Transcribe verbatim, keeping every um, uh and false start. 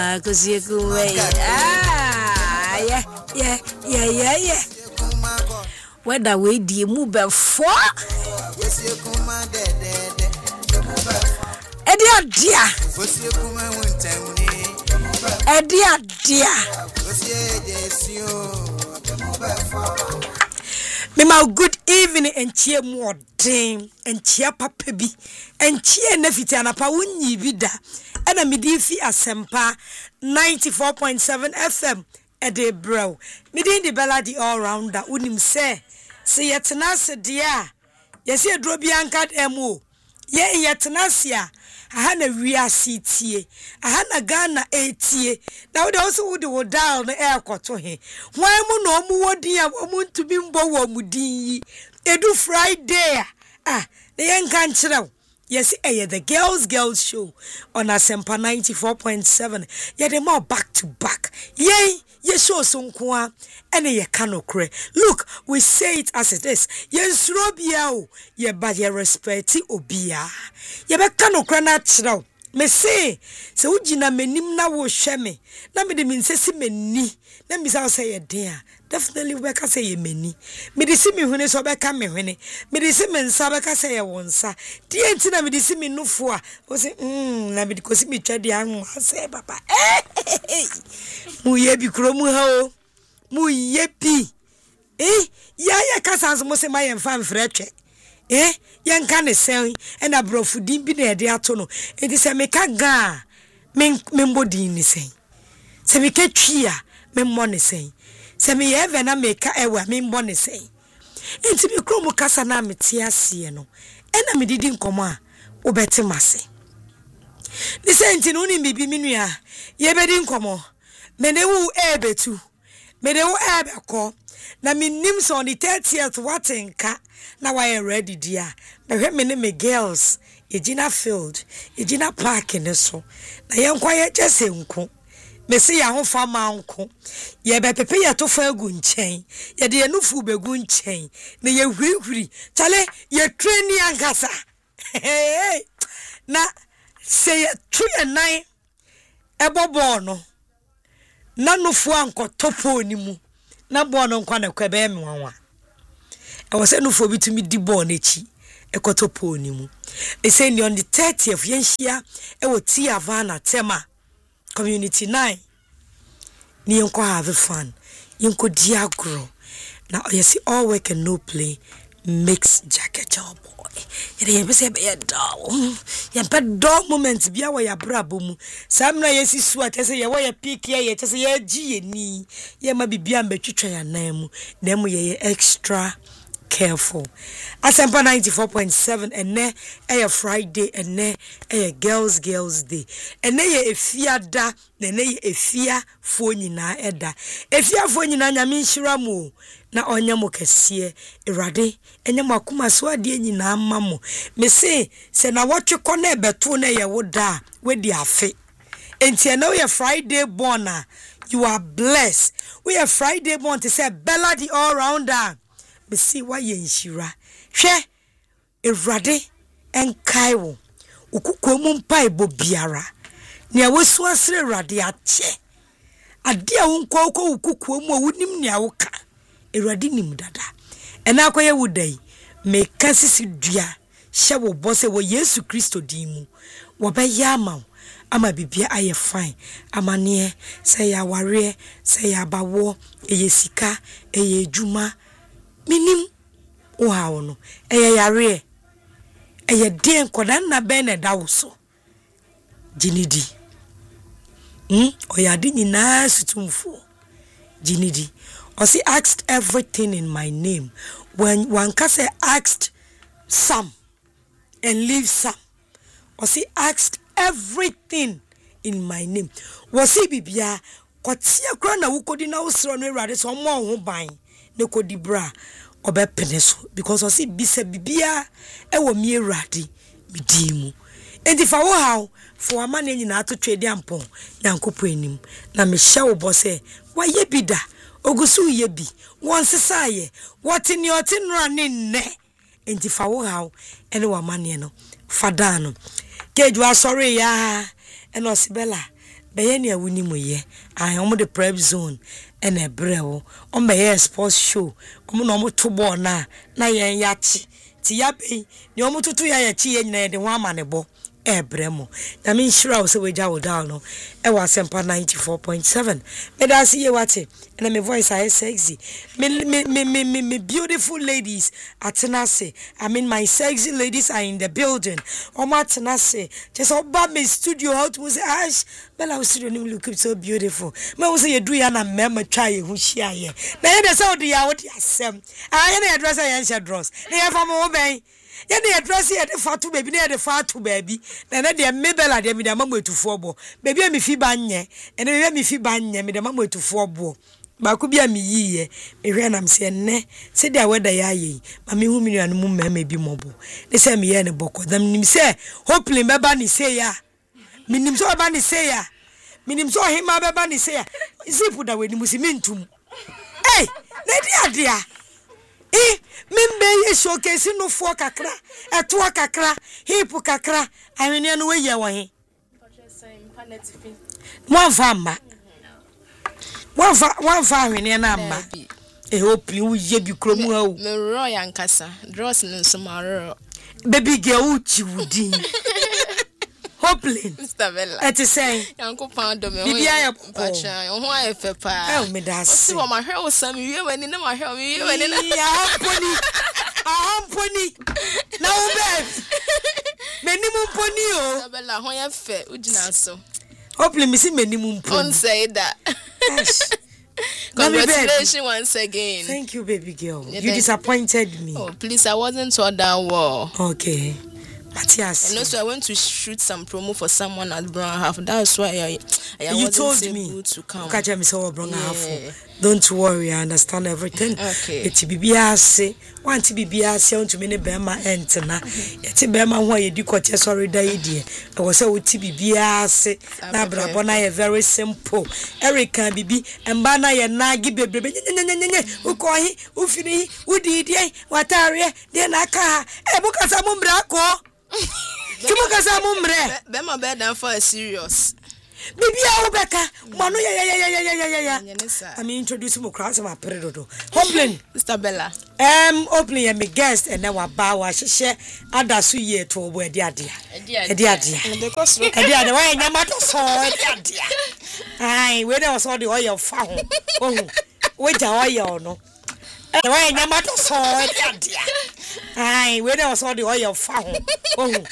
Cause you go away. Ah, yeah, yeah, yeah, yeah, yeah. Whether we di move before. Yes, you come and Edia dia. Edia dia. Mema good evening and cheer more ding and cheer papa bi and cheer nefiti anapa wunyi bida. Ena midifi asempa ninety-four point seven F M ede bro. Midi di bella di all rounder unim se se yetena se dia. Yesi edro bi ankad emo. Ye yetena sia aha na wiase tie. Aha na Ghana etie. Na we also would wo down na air koto he. Hwan mu no mu wodi a mu ntumi mbo wo mu din. Edu Friday ah na yen kan kire. Yes, eh, the girls girls show on Asempa ninety-four point seven. Yeah, they more back to back. Yay, ye show sonkwa and ye kanokre. Look, we say it as it is. Yes, Robiao, ye bad ye respect obia. Ye be kanokre natural. Me say, so ujina menim na wo sheme. Na me de min se si meni. Na mi sa say ye dear. Definitely we can say ye meni. Me de si me hune so be ka me hune. Me de si me nsa be ka say ye wonsa. Di enti na me de si me nufu a. O say mm na me de ko si me twa de anwa say papa. Eh. Mu ye bi kro mu ha o. Mu ye bi. Eh, ya ya kasa so mo se ma ye mfa mfre twe. Eh, yan kan ne sen and abrofu din bi na de ato no. Enti se me ka ga me me mbodi ni sen. Se me ka twi a me mo ne sen. Se me ye ve na me ka ewa me mbo ne sen. Enti me kro mu kasa na me ti ase no. Ena me didi nkomo a obeti mase. Ni se enti no ni bibi minua ye bedi nkomo. Me ne wu ebetu. Me de wu ebeko. Na me nim so on the thirtieth watenka na why ready dia. Na hwe me ne me girls Ejina field, Ejina park ne so. Na ye nkwa ye jese nko. Me se ya ho fa ma nko. Ye be pepe ye to fa gu nchen. Ye de enufu be gu nchen. Na ye hwihwiri. Chale ye train ankasa. Na se ye tu ye nan ebobo no. Na nufu anko topo ni mu. Na bo no nkwa na kwa be me wanwa. E wo se nufu bi tumi di bo na chi. Ekotopo ni mu. E say ni on the thirtieth yenhia e wo ti Havana tema community nine. Ni yenko have fun. Yenko di agro. Now you see all work and no play makes jacket job boy. Ye be say be dog. Ye be dog moment bia wa ya brabo mu. Sam na yesi su atese ye wa ya pick ye ye tese ye gi ye ni. Ye ma bibia mbetwetwa ya nan mu. Na mu ye extra careful. Asempa ninety-four point seven and ne a Friday and ne a girls girls day. And ne ye efia da ne ne efia fo nyina eda. Efia fo nyina nya minhira mu na onya mo kese Erade enya makuma so ade nyina amamo. Me say se na wotwe ko na ebeto na ye woda we di afe. Enti na we Friday born na you are blessed. We are Friday born to say Bella the all rounder. Me see why ye nshira hwe Erade enkai wo ukukwo mu mpa ebo biara ne awosu asere Erade ache ade a wonkwa ukwo ukukwo mu awunim ne awoka Erade nim dada ena akoye wudai me kasisi dua hye wo bose wo Yesu Kristo din mu wo be yama ama bibia aye fine amane se ya ware se ya bawo eye sika eye juma minim o hawo no eye yare eye den koda na be na dawo jinidi hm oyade nyina sutumfo jinidi or see asked everything in my name when one can say asked some and leave some or see asked everything in my name was he bibia kwatia kra na wukodi na usro no Erade so mo ho ban ne kodi bra obepeneso because osi bisa bibia e wo mi Erade midimu enti fa wo haw fo amane nyina atotwe ampon yankopo enim na me hye wo bose wa ye bida ogusu ye bi won sesaye wotini otinra ne nne enti fa wo haw ene wa mane no fada no keju asori ya eno sibela be ye ne awuni mu ye I omo the prep zone and a brewo on be sports show omo no omo to ball na na yen yachi ti ya be ni omo tutu ya ya chi ye nyina de ho amanebo ebremo na me nshira wo se we jawo down no e wa sempa ninety-four point seven me da see ye wate and my voice I sexy me me me me me beautiful ladies atenase I mean my sexy ladies are in the building o ma atenase just oba me studio out was ash bella studio ni look so beautiful me wo say you do ya na mema twa ye hu hia ye na ye de say o de ya wo de asem ah ye na address ya nsha dross na ye fa mo ben ye na address ye de fatu baby na ye de fatu baby na na de mebela de me de mamu etufo bo baby me fi banye ene me me fi banye me de mamu etufo bo ba ku bia me yiye me hwe na me se ne se dia weda ya yi ma me hu me nuanu mu mama bi mobo ne se me ye ne boko dam nim se hopefully beba ni se ya minim so beba ni se ya minim so hima beba ni se ya zipu da we ni musi mintum eh na dia dia eh membe ye showcase no fo kakra eto kakra hip kakra ahwene no we ye wo he mo famba One fa one fa ahwene na amma e hope you ye bi kromu ha o me ro yankasa dross no so ma ro baby girl uchi wudi hopelin Mister Bella et say yanko pando me bibia ya pacha ho ayefe pa eh me da se o ma hwe o sam wie wani na ma hwe wie wani na ya hamponi a hamponi na o be menimu mponi o Mister Bella ho ye fe ugina so hopelin mi si menimu mponi don't say that. Yes. Congratulations once again. Thank you, baby girl. Yeah, you disappointed me. Oh, please, I wasn't told that war. Okay. Matthias. And also, I went to shoot some promo for someone at Brown Half. That's why I, I you wasn't told able me to come. Catch me so Brown Half. Yeah. Don't worry, I understand everything. Okay. It's bibia say, want to bibia say on to me bema entena. It's bema ho ye di kwache sorry da idie. I was say uti bibia say na brabona ye very simple. Erica bibi emba na ye nagi bebrebe nyenyenyenye ukohi ufini udi die watare de na ka e bukasa mu mbra ko. Kimukasa mu mbre. Bema bed down for a serious. Bibia Obeka, Manu ya ya ya ya ya ya ya. I mean introduce mo class ma predodo. Hoplin, Mister Bella. Um, opening ya me guest and now ba wa hye adasu ye to obo edi ade. Edi ade. Because Edi ade wa nyama to so edi ade. Ai, we dey so the oil fa ho. Oh. We ja oil no. E wa nyama to so edi ade. Ai, we dey so the oil fa ho. Oh.